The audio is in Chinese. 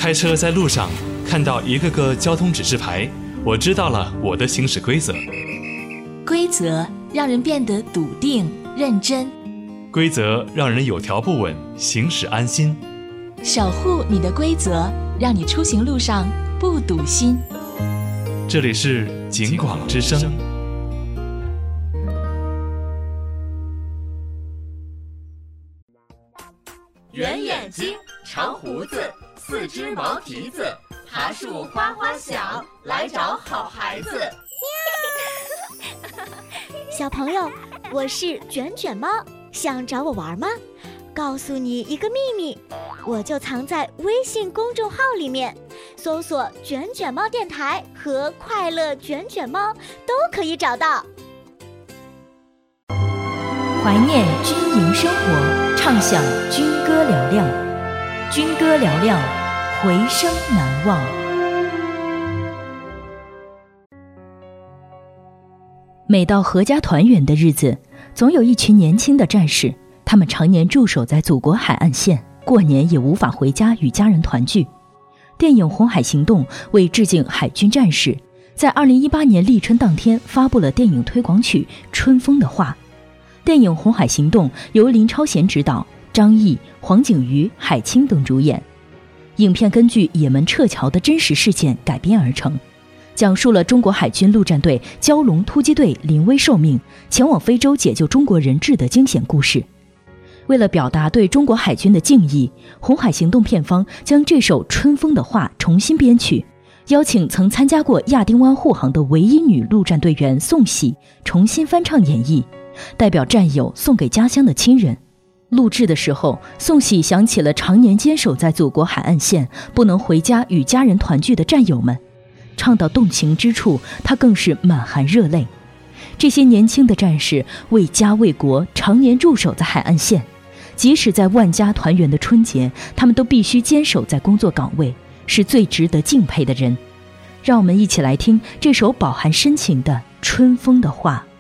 开车在路上看到一个个交通指示牌，我知道了我的行驶规则。 规则让人变得笃定认真， 规则让人有条不紊，行驶安心。 守护你的规则，让你出行路上不堵心。 这里是警广之声。 圆眼睛，长胡子，四只毛蹄子，爬树哗哗响，来找好孩子。 小朋友，我是卷卷猫，想找我玩吗？告诉你一个秘密，我就藏在微信公众号里面，搜索卷卷猫电台和快乐卷卷猫都可以找到。 怀念军营生活，畅享军歌嘹亮，军歌嘹亮，回声难忘。每到阖家团圆的日子，总有一群年轻的战士，他们常年驻守在祖国海岸线，过年也无法回家与家人团聚。电影《红海行动》为致敬海军战士，在2018年立春当天发布了电影推广曲《春风的话》。电影《红海行动》由林超贤执导，张译、黄景瑜、海清等主演。影片根据也门撤侨的真实事件改编而成，讲述了中国海军陆战队蛟龙突击队临危受命前往非洲解救中国人质的惊险故事。为了表达对中国海军的敬意，红海行动片方将这首《春风的话》重新编曲，邀请曾参加过亚丁湾护航的唯一女陆战队员宋喜重新翻唱演绎，代表战友送给家乡的亲人。录制的时候，宋喜想起了常年坚守在祖国海岸线不能回家与家人团聚的战友们，唱到动情之处，他更是满含热泪。这些年轻的战士为家为国，常年驻守在海岸线，即使在万家团圆的春节，他们都必须坚守在工作岗位，是最值得敬佩的人。让我们一起来听这首饱含深情的《春风的话》。